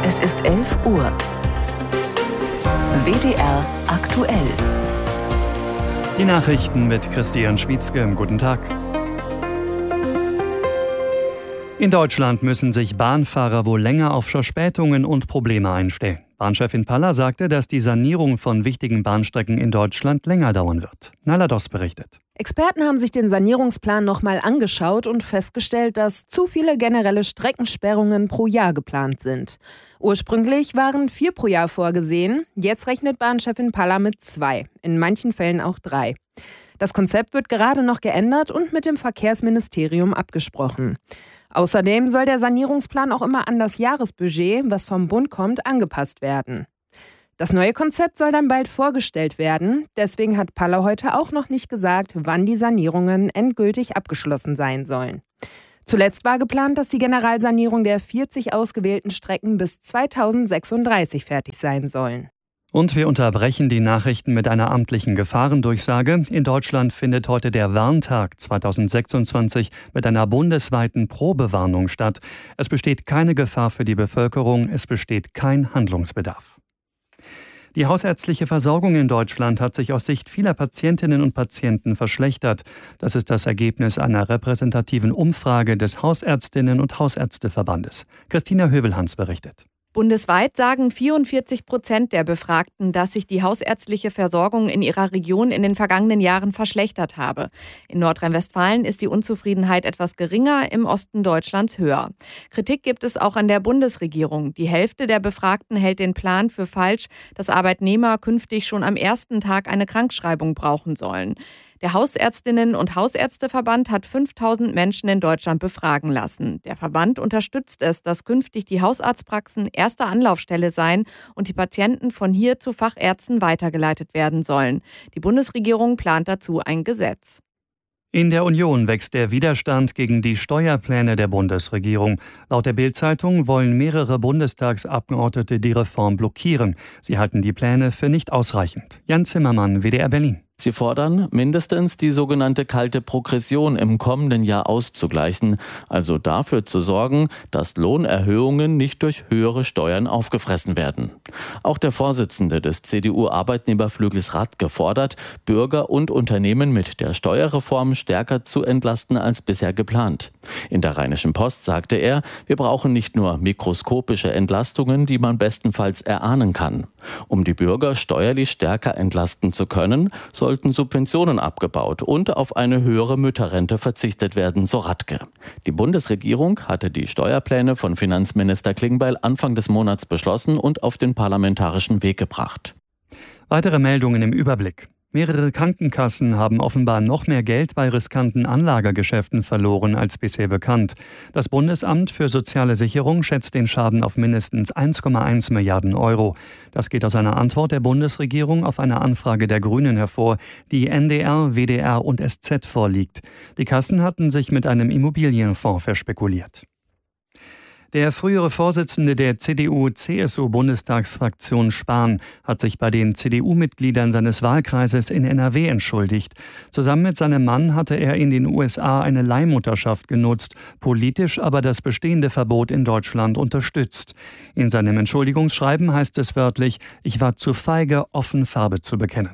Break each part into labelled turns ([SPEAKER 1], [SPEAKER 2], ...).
[SPEAKER 1] Es ist 11 Uhr. WDR aktuell.
[SPEAKER 2] Die Nachrichten mit Christian Schwietzke. Guten Tag. In Deutschland müssen sich Bahnfahrer wohl länger auf Verspätungen und Probleme einstellen. Bahnchefin Paller sagte, dass die Sanierung von wichtigen Bahnstrecken in Deutschland länger dauern wird. Naila Doss berichtet.
[SPEAKER 3] Experten haben sich den Sanierungsplan nochmal angeschaut und festgestellt, dass zu viele generelle Streckensperrungen pro Jahr geplant sind. Ursprünglich waren 4 pro Jahr vorgesehen, jetzt rechnet Bahnchefin Paller mit 2, in manchen Fällen auch 3. Das Konzept wird gerade noch geändert und mit dem Verkehrsministerium abgesprochen. Außerdem soll der Sanierungsplan auch immer an das Jahresbudget, was vom Bund kommt, angepasst werden. Das neue Konzept soll dann bald vorgestellt werden. Deswegen hat Paller heute auch noch nicht gesagt, wann die Sanierungen endgültig abgeschlossen sein sollen. Zuletzt war geplant, dass die Generalsanierung der 40 ausgewählten Strecken bis 2036 fertig sein sollen.
[SPEAKER 2] Und wir unterbrechen die Nachrichten mit einer amtlichen Gefahrendurchsage. In Deutschland findet heute der Warntag 2026 mit einer bundesweiten Probewarnung statt. Es besteht keine Gefahr für die Bevölkerung, es besteht kein Handlungsbedarf. Die hausärztliche Versorgung in Deutschland hat sich aus Sicht vieler Patientinnen und Patienten verschlechtert. Das ist das Ergebnis einer repräsentativen Umfrage des Hausärztinnen- und Hausärzteverbandes. Christina Hövelhans berichtet.
[SPEAKER 4] Bundesweit sagen 44% der Befragten, dass sich die hausärztliche Versorgung in ihrer Region in den vergangenen Jahren verschlechtert habe. In Nordrhein-Westfalen ist die Unzufriedenheit etwas geringer, im Osten Deutschlands höher. Kritik gibt es auch an der Bundesregierung. Die Hälfte der Befragten hält den Plan für falsch, dass Arbeitnehmer künftig schon am ersten Tag eine Krankschreibung brauchen sollen. Der Hausärztinnen- und Hausärzteverband hat 5000 Menschen in Deutschland befragen lassen. Der Verband unterstützt es, dass künftig die Hausarztpraxen erste Anlaufstelle seien und die Patienten von hier zu Fachärzten weitergeleitet werden sollen. Die Bundesregierung plant dazu ein Gesetz.
[SPEAKER 2] In der Union wächst der Widerstand gegen die Steuerpläne der Bundesregierung. Laut der Bild-Zeitung wollen mehrere Bundestagsabgeordnete die Reform blockieren. Sie halten die Pläne für nicht ausreichend. Jan Zimmermann, WDR Berlin.
[SPEAKER 5] Sie fordern, mindestens die sogenannte kalte Progression im kommenden Jahr auszugleichen, also dafür zu sorgen, dass Lohnerhöhungen nicht durch höhere Steuern aufgefressen werden. Auch der Vorsitzende des CDU-Arbeitnehmerflügels Radke fordert, Bürger und Unternehmen mit der Steuerreform stärker zu entlasten als bisher geplant. In der Rheinischen Post sagte er, wir brauchen nicht nur mikroskopische Entlastungen, die man bestenfalls erahnen kann. Um die Bürger steuerlich stärker entlasten zu können, sollten Subventionen abgebaut und auf eine höhere Mütterrente verzichtet werden, so Radke. Die Bundesregierung hatte die Steuerpläne von Finanzminister Klingbeil Anfang des Monats beschlossen und auf den parlamentarischen Weg gebracht.
[SPEAKER 2] Weitere Meldungen im Überblick. Mehrere Krankenkassen haben offenbar noch mehr Geld bei riskanten Anlagegeschäften verloren als bisher bekannt. Das Bundesamt für Soziale Sicherung schätzt den Schaden auf mindestens 1,1 Milliarden Euro. Das geht aus einer Antwort der Bundesregierung auf eine Anfrage der Grünen hervor, die NDR, WDR und SZ vorliegt. Die Kassen hatten sich mit einem Immobilienfonds verspekuliert. Der frühere Vorsitzende der CDU-CSU-Bundestagsfraktion Spahn hat sich bei den CDU-Mitgliedern seines Wahlkreises in NRW entschuldigt. Zusammen mit seinem Mann hatte er in den USA eine Leihmutterschaft genutzt, politisch aber das bestehende Verbot in Deutschland unterstützt. In seinem Entschuldigungsschreiben heißt es wörtlich: Ich war zu feige, offen Farbe zu bekennen.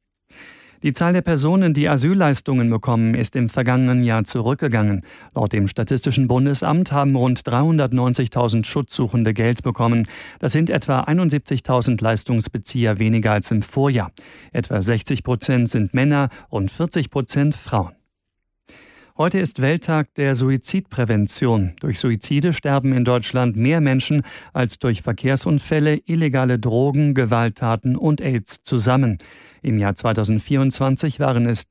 [SPEAKER 2] Die Zahl der Personen, die Asylleistungen bekommen, ist im vergangenen Jahr zurückgegangen. Laut dem Statistischen Bundesamt haben rund 390.000 Schutzsuchende Geld bekommen. Das sind etwa 71.000 Leistungsbezieher weniger als im Vorjahr. Etwa 60% sind Männer, rund 40% Frauen. Heute ist Welttag der Suizidprävention. Durch Suizide sterben in Deutschland mehr Menschen als durch Verkehrsunfälle, illegale Drogen, Gewalttaten und AIDS zusammen. Im Jahr 2024 waren es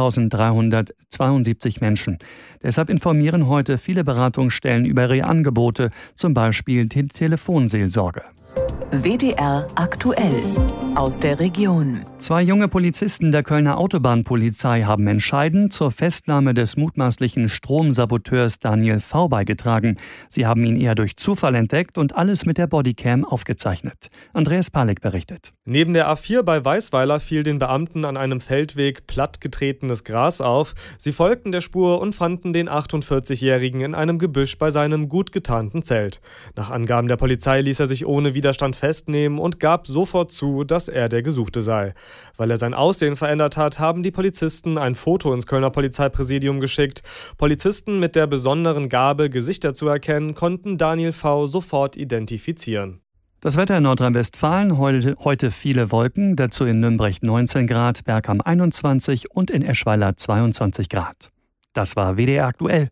[SPEAKER 2] 10.372 Menschen. Deshalb informieren heute viele Beratungsstellen über ihre Angebote, zum Beispiel Telefonseelsorge.
[SPEAKER 1] WDR aktuell aus der Region.
[SPEAKER 2] 2 junge Polizisten der Kölner Autobahnpolizei haben entscheidend zur Festnahme des mutmaßlichen Stromsaboteurs Daniel V. beigetragen. Sie haben ihn eher durch Zufall entdeckt und alles mit der Bodycam aufgezeichnet. Andreas Palik berichtet.
[SPEAKER 6] Neben der A4 bei Weißweiler fiel den Beamten an einem Feldweg plattgetretenes Gras auf. Sie folgten der Spur und fanden den 48-Jährigen in einem Gebüsch bei seinem gut getarnten Zelt. Nach Angaben der Polizei ließ er sich ohne Widerstand festnehmen und gab sofort zu, dass er der Gesuchte sei. Weil er sein Aussehen verändert hat, haben die Polizisten ein Foto ins Kölner Polizeipräsidium geschickt. Polizisten mit der besonderen Gabe, Gesichter zu erkennen, konnten Daniel V. sofort identifizieren.
[SPEAKER 2] Das Wetter in Nordrhein-Westfalen, heute viele Wolken, dazu in Nürnberg 19 Grad, Bergheim 21 und in Eschweiler 22 Grad. Das war WDR aktuell.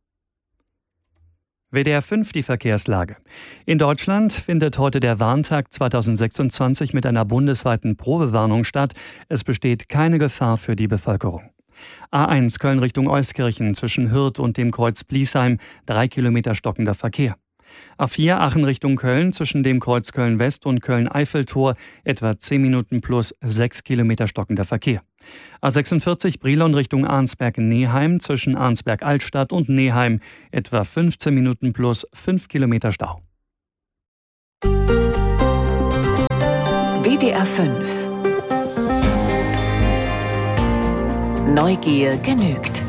[SPEAKER 2] WDR 5 die Verkehrslage. In Deutschland findet heute der Warntag 2026 mit einer bundesweiten Probewarnung statt. Es besteht keine Gefahr für die Bevölkerung. A1 Köln Richtung Euskirchen zwischen Hürth und dem Kreuz Bliesheim, 3 Kilometer stockender Verkehr. A4 Aachen Richtung Köln zwischen dem Kreuz Köln-West und Köln-Eiffeltor, etwa 10 Minuten plus 6 Kilometer stockender Verkehr. A46 Brilon Richtung Arnsberg-Neheim zwischen Arnsberg-Altstadt und Neheim, etwa 15 Minuten plus 5 Kilometer Stau.
[SPEAKER 1] WDR 5 Neugier genügt.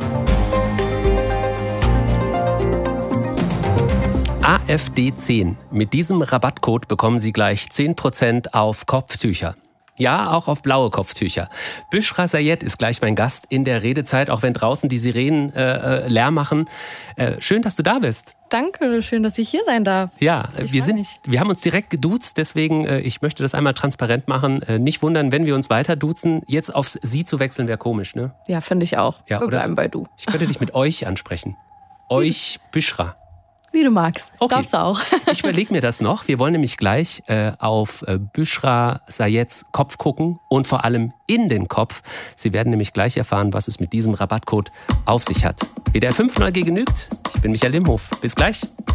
[SPEAKER 7] AfD 10. Mit diesem Rabattcode bekommen Sie gleich 10% auf Kopftücher. Ja, auch auf blaue Kopftücher. Büschra Sayed ist gleich mein Gast in der Redezeit, auch wenn draußen die Sirenen Lärm machen. Schön, dass du da bist.
[SPEAKER 4] Danke, schön, dass ich hier sein darf.
[SPEAKER 7] Ja, wir haben uns direkt geduzt, deswegen ich möchte das einmal transparent machen. Nicht wundern, wenn wir uns weiter duzen. Jetzt aufs Sie zu wechseln wäre komisch, ne?
[SPEAKER 4] Ja, finde ich auch.
[SPEAKER 7] Ja,
[SPEAKER 4] wir bleiben bei du.
[SPEAKER 7] Ich könnte dich mit euch ansprechen. Euch, Büschra.
[SPEAKER 4] Wie du magst.
[SPEAKER 7] Okay.
[SPEAKER 4] Darfst du auch.
[SPEAKER 7] Ich überlege mir das noch. Wir wollen nämlich gleich auf Büschra Sayeds Kopf gucken und vor allem in den Kopf. Sie werden nämlich gleich erfahren, was es mit diesem Rabattcode auf sich hat. WDR 5 Neugier genügt. Ich bin Michael Limhof. Bis gleich.